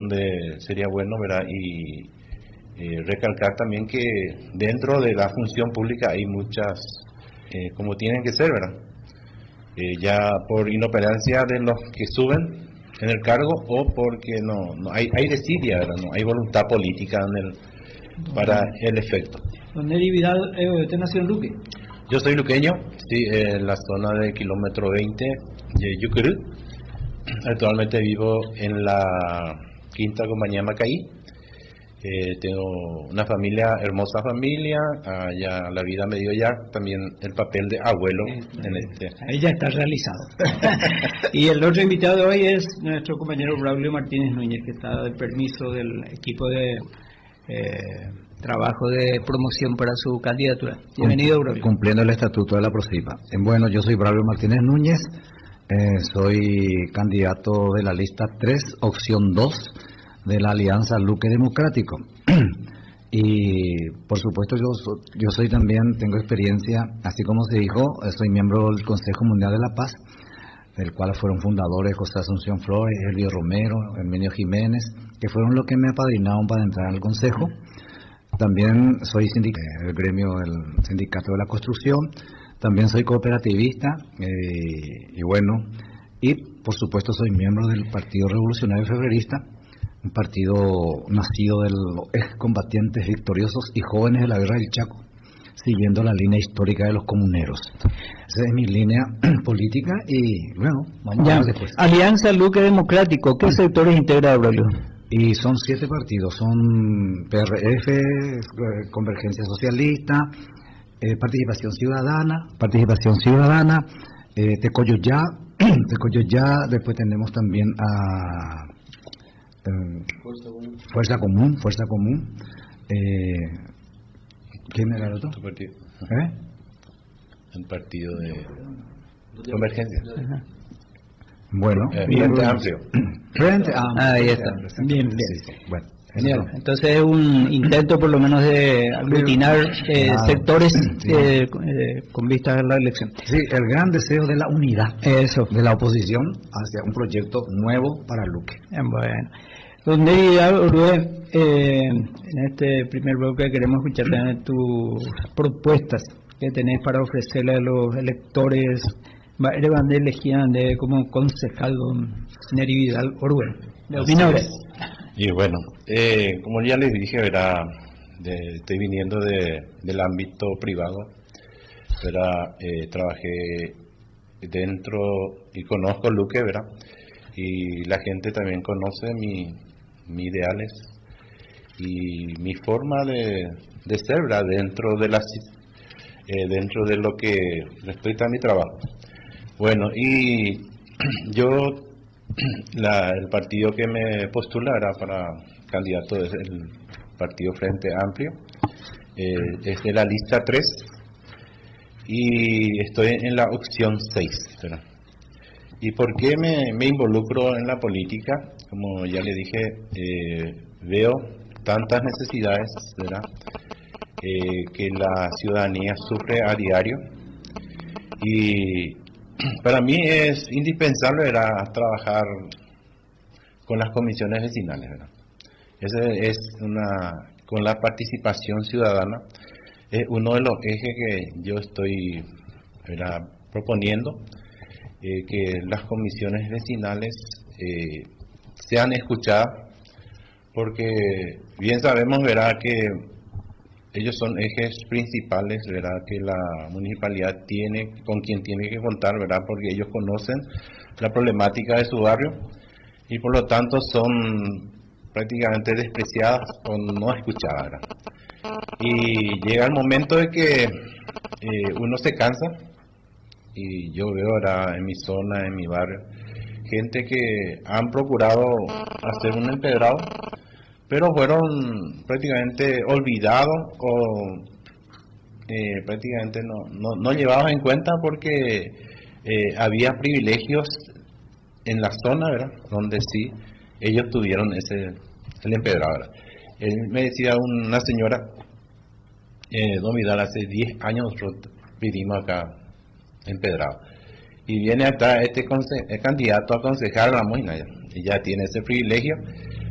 donde sería bueno, ¿verdad? Y recalcar también que dentro de la función pública hay muchas, como tienen que ser, ¿verdad? Ya por inoperancia de los que suben en el cargo o porque no hay desidia, ¿verdad? No hay voluntad política para el efecto. Don Neri Vidal, ¿usted nació en Luque? Yo soy luqueño, sí, en la zona de kilómetro 20 de Yucurú. Actualmente vivo en la quinta compañía Macaí. Tengo una familia, hermosa familia, ya la vida me dio ya también el papel de abuelo en este. Ahí ya está realizado. Y el otro invitado de hoy es nuestro compañero Braulio Martínez Núñez, que está de permiso del equipo de trabajo de promoción para su candidatura. Bienvenido, Braulio. Cumpliendo el estatuto de la PROCIPA. Bueno, yo soy Braulio Martínez Núñez, soy candidato de la lista 3, opción 2, de la Alianza Luque Democrático. Y por supuesto yo soy también, tengo experiencia, así como se dijo, soy miembro del Consejo Mundial de la Paz, del cual fueron fundadores José Asunción Flores, Elvio Romero, Herminio Jiménez, que fueron los que me apadrinaron para entrar al Consejo. También soy del gremio del Sindicato de la Construcción, también soy cooperativista, y bueno, y por supuesto soy miembro del Partido Revolucionario Febrerista, un partido nacido de los excombatientes victoriosos y jóvenes de la Guerra del Chaco, siguiendo la línea histórica de los comuneros. Esa es mi línea política y bueno, vamos a ver después. Alianza Luque Democrático, ¿qué sectores integra, Braulio? Y son 7 partidos, son PRF, Convergencia Socialista, Participación Ciudadana, Tecoyoyá, después tenemos también a Fuerza Común. ¿Quién era el otro? Tu partido. El partido de Convergencia. Ajá. Bueno, Frente Amplio. Frente Amplio. Ahí está. Bien. Sí. Bueno, genial. Entonces es un intento por lo menos de aglutinar sectores con vista a la elección. Sí, el gran deseo de la unidad de la oposición hacia un proyecto nuevo para Luque. Bueno, don Neri Vidal, en este primer bloque queremos escuchar también tus propuestas que tenés para ofrecerle a los electores de elegían como concejal don Neri Vidal Orue. ¿De opinadores? Y bueno, como ya les dije, ¿verdad? Estoy viniendo del ámbito privado, ¿verdad? Trabajé dentro y conozco Luque, ¿verdad? Y la gente también conoce mis ideales y mi forma de ser, ¿verdad? Dentro de lo que respecta a mi trabajo. Bueno, y yo, el partido que me postulará para candidato es el Partido Frente Amplio, es de la lista 3 y estoy en la opción 6, ¿verdad? ¿Y por qué me involucro en la política? Como ya le dije, veo tantas necesidades, ¿verdad? Que la ciudadanía sufre a diario y para mí es indispensable, ¿verdad?, trabajar con las comisiones vecinales, ¿verdad? Ese es con la participación ciudadana, es uno de los ejes que yo estoy, ¿verdad?, proponiendo, que las comisiones vecinales sean escuchadas, porque bien sabemos, ¿verdad?, que ellos son ejes principales, ¿verdad?, que la municipalidad con quien tiene que contar, ¿verdad?, porque ellos conocen la problemática de su barrio y por lo tanto son prácticamente despreciadas o no escuchadas, ¿verdad? Y llega el momento de que uno se cansa, y yo veo ahora en mi zona, en mi barrio, gente que han procurado hacer un empedrado, pero fueron prácticamente olvidados o prácticamente no llevados en cuenta porque había privilegios en la zona, ¿verdad?, donde sí ellos tuvieron el empedrado, ¿verdad? Él me decía una señora, don Vidal, hace 10 años nosotros vivimos acá empedrado, y viene hasta este candidato a concejal Ramos y ya tiene ese privilegio,